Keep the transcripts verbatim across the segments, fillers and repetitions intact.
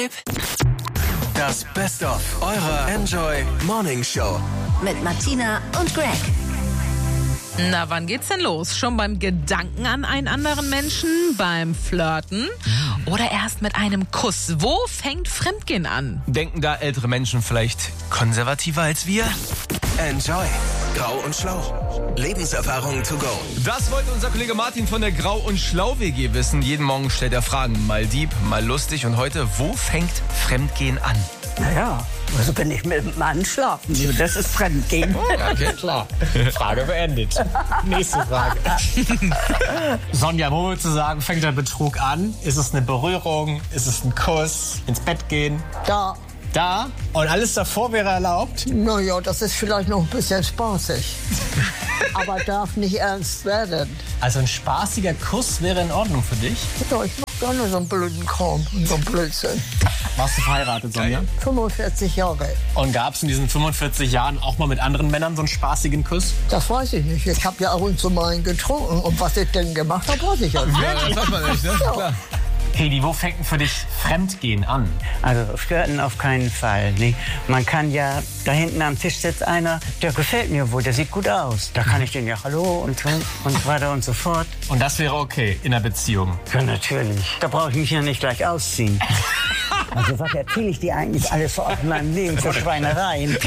Tipp? Das Best-of eurer Enjoy Morning Show. Mit Martina und Greg. Na, wann geht's denn los? Schon beim Gedanken an einen anderen Menschen? Beim Flirten? Oder erst mit einem Kuss? Wo fängt Fremdgehen an? Denken da ältere Menschen vielleicht konservativer als wir? Enjoy. Grau und Schlau. Lebenserfahrung to go. Das wollte unser Kollege Martin von der Grau- und Schlau-W G wissen. Jeden Morgen stellt er Fragen. Mal deep, mal lustig. Und heute, wo fängt Fremdgehen an? Naja, also wenn ich mit einem Mann schlafen will, das ist Fremdgehen. Okay. Klar. Frage beendet. Nächste Frage. Sonja, wo würdest du sagen, fängt der Betrug an? Ist es eine Berührung? Ist es ein Kuss? Ins Bett gehen? Da, Da? Und alles davor wäre erlaubt? naja, das ist vielleicht noch ein bisschen spaßig. Aber darf nicht ernst werden. Also ein spaßiger Kuss wäre in Ordnung für dich? Ja, ich mach gerne so einen blöden Kram und so einen Blödsinn. Warst du verheiratet, Sonja? fünfundvierzig Jahre. Und gab es in diesen fünfundvierzig Jahren auch mal mit anderen Männern so einen spaßigen Kuss? Das weiß ich nicht. Ich habe ja ab und zu mal einen getrunken. Und was ich denn gemacht habe, weiß ich ja nicht. Ja, das weiß man nicht, ne? Klar. Hedi, wo fängt denn für dich Fremdgehen an? Also flirten auf keinen Fall. Nee. Man kann ja, da hinten am Tisch sitzt einer, der gefällt mir wohl, der sieht gut aus. Da kann ich den ja Hallo und so und so weiter und so fort. Und das wäre okay in einer Beziehung? Ja, natürlich. Da brauche ich mich ja nicht gleich ausziehen. Also was erzähle ich dir eigentlich alles aus meinem Leben für Schweinereien?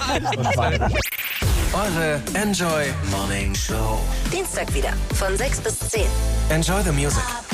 Eure Enjoy Morning Show. Dienstag wieder von sechs bis zehn. Enjoy the music.